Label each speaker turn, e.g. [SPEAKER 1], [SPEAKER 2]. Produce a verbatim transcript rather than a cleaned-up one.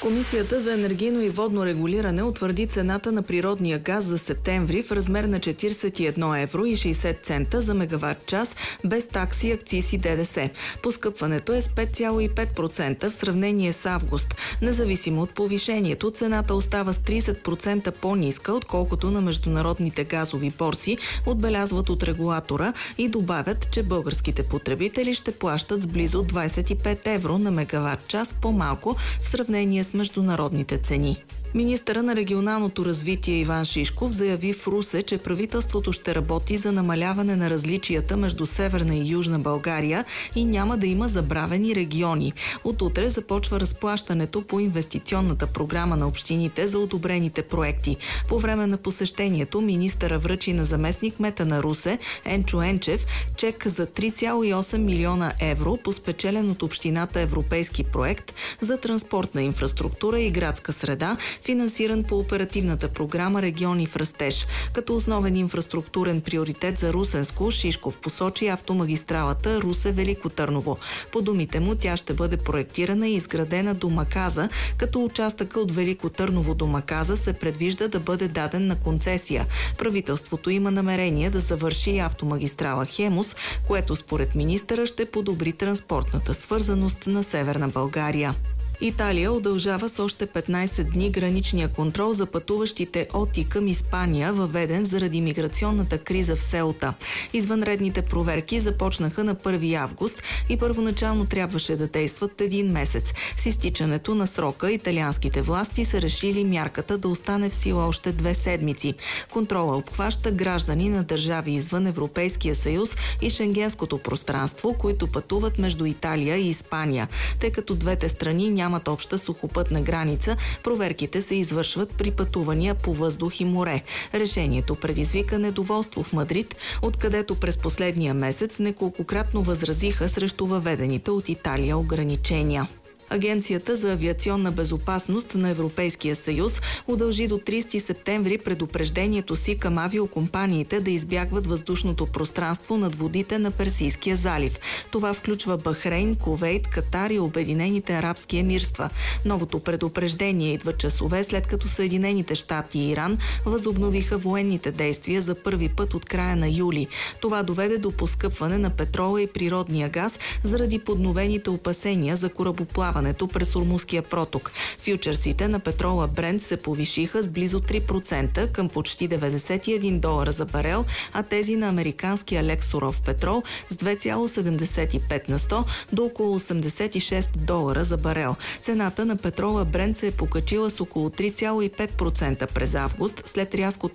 [SPEAKER 1] Комисията за енергийно и водно регулиране утвърди цената на природния газ за септември в размер на четиридесет и едно евро и шейсет цента за мегаватт час без такси, акциз и ДДС. Поскъпването е с пет цяло и пет процента в сравнение с август. Независимо от повишението, цената остава с тридесет процента по-ниска, отколкото на международните газови борси, отбелязват от регулатора и добавят, че българските потребители ще плащат с близо двадесет и пет евро на мегаватт час по-малко в сравнение с международните цени. Министърът на регионалното развитие Иван Шишков заяви в Русе, че правителството ще работи за намаляване на различията между Северна и Южна България и няма да има забравени региони. От утре започва разплащането по инвестиционната програма на общините за одобрените проекти. По време на посещението министъра връчи на заместник-кмета на Русе Енчо Енчев чек за три цяло и осем милиона евро по спечелен от общината европейски проект за транспортна инфраструктура и градска среда, финансиран по оперативната програма Региони в растеж. Като основен инфраструктурен приоритет за Русенско, Шишков посочи автомагистралата Русе-Велико Търново. По думите му, тя ще бъде проектирана и изградена до Маказа, като участъка от Велико Търново до Маказа се предвижда да бъде даден на концесия. Правителството има намерение да завърши автомагистрала Хемус, което според министъра ще подобри транспортната свързаност на Северна България. Италия удължава с още петнадесет дни граничния контрол за пътуващите от и към Испания, въведен заради миграционната криза в Сеута. Извънредните проверки започнаха на първи август и първоначално трябваше да действат един месец. С изтичането на срока италианските власти са решили мярката да остане в сила още две седмици. Контрола обхваща граждани на държави извън Европейския съюз и Шенгенското пространство, които пътуват между Италия и Испания. Тъй като двете страни няма нямат обща сухопътна граница, проверките се извършват при пътувания по въздух и море. Решението предизвика недоволство в Мадрид, откъдето през последния месец неколкократно възразиха срещу въведените от Италия ограничения. Агенцията за авиационна безопасност на Европейския съюз удължи до тридесети септември предупреждението си към авиокомпаниите да избягват въздушното пространство над водите на Персийския залив. Това включва Бахрейн, Кувейт, Катар и Обединените арабски емирства. Новото предупреждение идва часове след като Съединените щати и Иран възобновиха военните действия за първи път от края на юли. Това доведе до поскъпване на петрола и природния газ заради подновените опасения за корабоплаване през Ормузския проток. Фючерсите на петрола Брент се повишиха с близо три процента към почти деветдесет и един долара за барел, а тези на американския лек суров петрол с две цяло седемдесет и пет на сто до около осемдесет и шест долара за барел. Цената на петрола Брент се е покачила с около три цяло и пет процента през август след рязкото